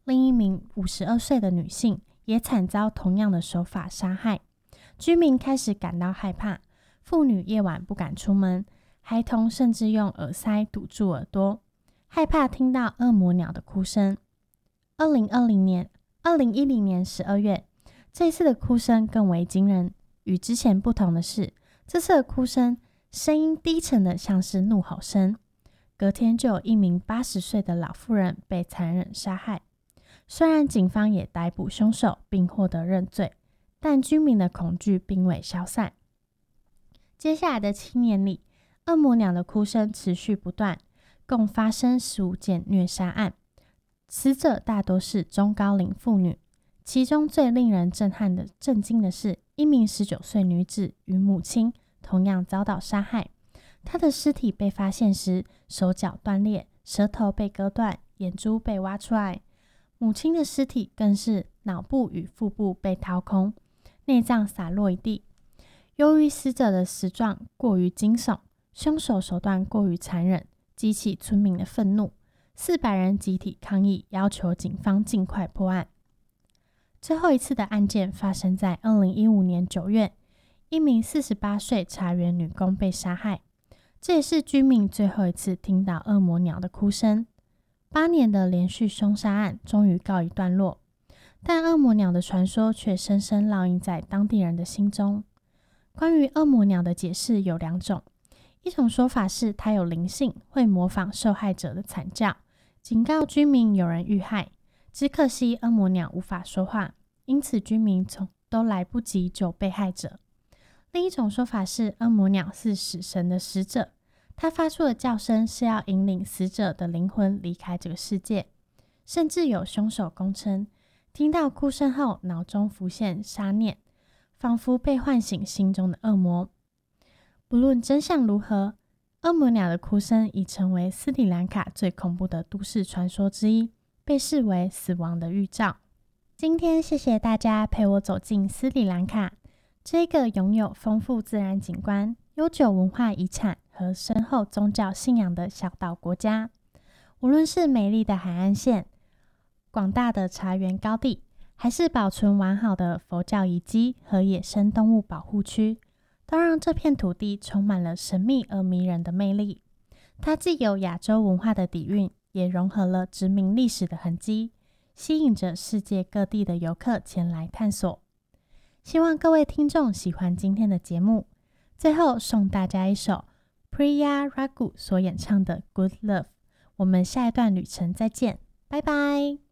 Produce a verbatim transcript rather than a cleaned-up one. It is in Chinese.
另一名五十二岁的女性也惨遭同样的手法杀害。居民开始感到害怕，妇女夜晚不敢出门，孩童甚至用耳塞堵住耳朵，害怕听到恶魔鸟的哭声。二零二零年、二零一零年十二月，这一次的哭声更为惊人。与之前不同的是，这次的哭声声音低沉的像是怒吼声。隔天就有一名八十岁的老妇人被残忍杀害。虽然警方也逮捕凶手并获得认罪，但居民的恐惧并未消散。接下来的七年里，恶魔鸟的哭声持续不断，共发生十五件虐杀案，死者大多是中高龄妇女。其中最令人震撼的、震惊的是，一名十九岁女子与母亲同样遭到杀害。她的尸体被发现时，手脚断裂，舌头被割断，眼珠被挖出来。母亲的尸体更是脑部与腹部被掏空，内脏洒落一地。由于死者的死状过于惊悚，凶手手段过于残忍，激起村民的愤怒。四百人集体抗议，要求警方尽快破案。最后一次的案件发生在二零一五年九月，一名四十八岁茶园女工被杀害。这也是居民最后一次听到恶魔鸟的哭声。八年的连续凶杀案终于告一段落，但恶魔鸟的传说却深深烙印在当地人的心中。关于恶魔鸟的解释有两种，一种说法是它有灵性，会模仿受害者的惨叫，警告居民有人遇害。只可惜恶魔鸟无法说话，因此居民从都来不及救被害者。另一种说法是，恶魔鸟是死神的使者，它发出的叫声是要引领死者的灵魂离开这个世界。甚至有凶手供称，听到哭声后脑中浮现杀念，仿佛被唤醒心中的恶魔。不论真相如何，恶魔鸟的哭声已成为斯里兰卡最恐怖的都市传说之一，被视为死亡的预兆。今天谢谢大家陪我走进斯里兰卡，这个拥有丰富自然景观、悠久文化遗产和深厚宗教信仰的小岛国家。无论是美丽的海岸线、广大的茶园高地，还是保存完好的佛教遗迹和野生动物保护区，都让这片土地充满了神秘而迷人的魅力。它既有亚洲文化的底蕴，也融合了殖民历史的痕迹，吸引着世界各地的游客前来探索。希望各位听众喜欢今天的节目。最后送大家一首 Priya Ragu 所演唱的 Good Love。我们下一段旅程再见，拜拜。